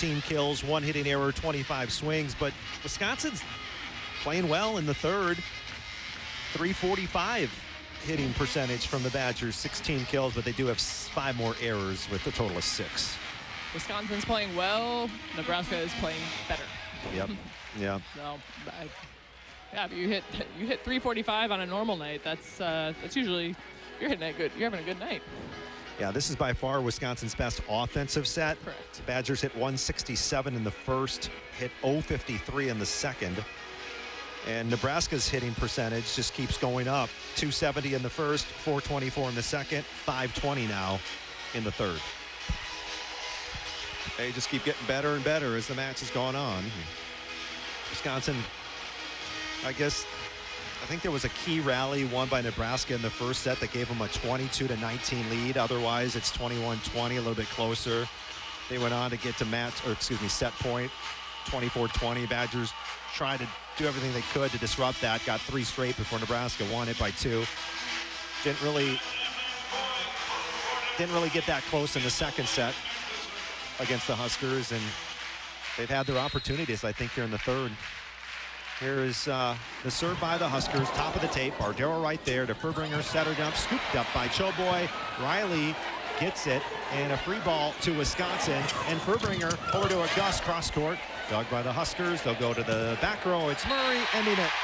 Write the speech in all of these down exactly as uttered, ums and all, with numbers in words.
sixteen kills, one hitting error, twenty-five swings. But Wisconsin's playing well in the third. three forty-five hitting percentage from the Badgers, sixteen kills, but they do have five more errors with a total of six. Wisconsin's playing well. Nebraska is playing better. Yep. Yeah. So, I, yeah, if you hit you hit three forty-five on a normal night, that's uh, that's usually you're hitting it good. You're having a good night. Yeah, this is by far Wisconsin's best offensive set. Correct. The Badgers hit one sixty-seven in the first, hit oh fifty-three in the second. And Nebraska's hitting percentage just keeps going up. two seventy in the first, four twenty-four in the second, five twenty now in the third. They just keep getting better and better as the match has gone on. Wisconsin, I guess, I think there was a key rally won by Nebraska in the first set that gave them a twenty-two to nineteen lead. Otherwise, it's twenty-one twenty, a little bit closer. They went on to get to match, or excuse me, set point, twenty-four twenty. Badgers tried to do everything they could to disrupt that. Got three straight before Nebraska won it by two. Didn't really, didn't really get that close in the second set against the Huskers, and they've had their opportunities, I think, here in the third. Here is uh, the serve by the Huskers, top of the tape. Bardero right there to Furbringer, setter dump, scooped up by Choboy. Riley gets it, and a free ball to Wisconsin, and Furbringer over to a Gus cross court. Dug by the Huskers. They'll go to the back row. It's Murray ending it.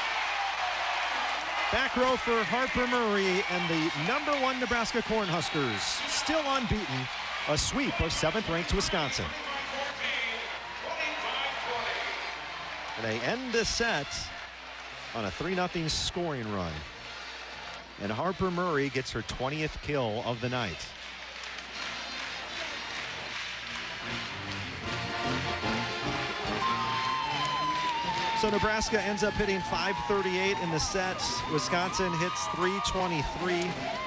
Back row for Harper Murray and the number one Nebraska Cornhuskers, still unbeaten. A sweep of seventh-ranked Wisconsin. And they end this set on a three nothing scoring run. And Harper Murray gets her twentieth kill of the night. So Nebraska ends up hitting five thirty-eight in the set. Wisconsin hits three twenty-three.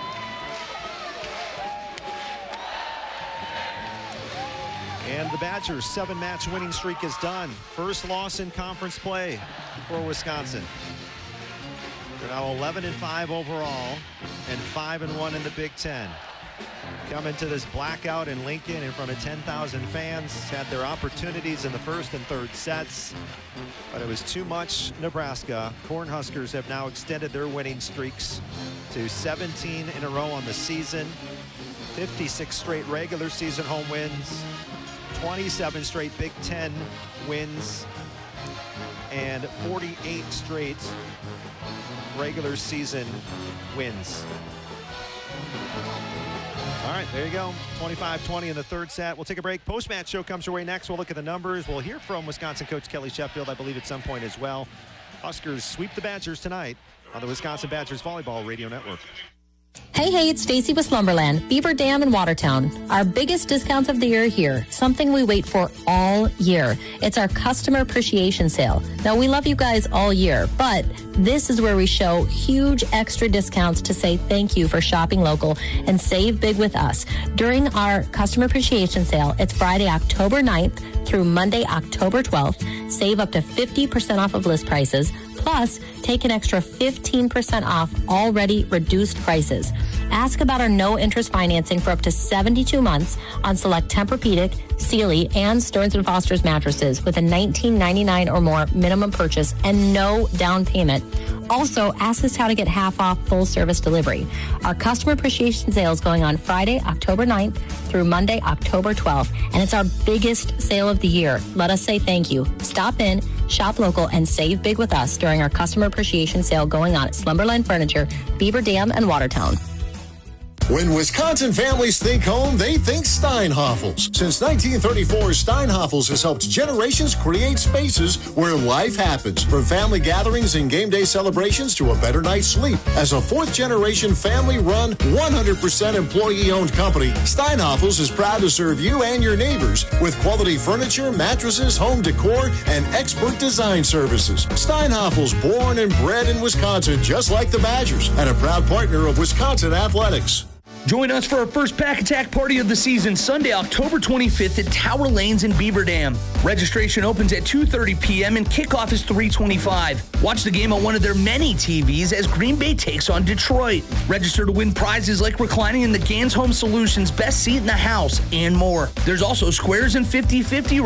And the Badgers' seven-match winning streak is done. First loss in conference play for Wisconsin. They're now eleven and five overall and five and one in the Big Ten. Coming to this blackout in Lincoln in front of ten thousand fans. Had their opportunities in the first and third sets, but it was too much Nebraska. Cornhuskers have now extended their winning streaks to seventeen in a row on the season. fifty-six straight regular season home wins. twenty-seven straight Big Ten wins and forty-eight straight regular season wins. All right, there you go. twenty-five twenty in the third set. We'll take a break. Post-match show comes your way next. We'll look at the numbers. We'll hear from Wisconsin coach Kelly Sheffield, I believe, at some point as well. Huskers sweep the Badgers tonight on the Wisconsin Badgers Volleyball Radio Network. Hey, hey, it's Stacy with Slumberland, Beaver Dam in Watertown. Our biggest discounts of the year here, something we wait for all year. It's our customer appreciation sale. Now, we love you guys all year, but this is where we show huge extra discounts to say thank you for shopping local and save big with us. During our customer appreciation sale, it's Friday, October ninth through Monday, October twelfth. Save up to fifty percent off of list prices. Plus, take an extra fifteen percent off already reduced prices. Ask about our no-interest financing for up to seventy-two months on select Tempur-Pedic, Sealy, and Stearns and Foster's mattresses with a nineteen ninety-nine or more minimum purchase and no down payment. Also, ask us how to get half off full service delivery. Our customer appreciation sale is going on Friday, October ninth through Monday, October twelfth, and it's our biggest sale of the year. Let us say thank you. Stop in, shop local, and save big with us during our customer appreciation sale going on at Slumberland Furniture, Beaver Dam, and Watertown. When Wisconsin families think home, they think Steinhoffels. Since nineteen thirty-four, Steinhoffels has helped generations create spaces where life happens. From family gatherings and game day celebrations to a better night's sleep. As a fourth-generation family-run, one hundred percent employee-owned company, Steinhoffels is proud to serve you and your neighbors with quality furniture, mattresses, home decor, and expert design services. Steinhoffels, born and bred in Wisconsin, just like the Badgers, and a proud partner of Wisconsin Athletics. Join us for our first Pack Attack party of the season, Sunday, October twenty-fifth at Tower Lanes in Beaver Dam. Registration opens at two thirty p.m. and kickoff is three twenty-five. Watch the game on one of their many T Vs as Green Bay takes on Detroit. Register to win prizes like reclining in the Gans Home Solutions Best Seat in the House and more. There's also squares and fifty fifty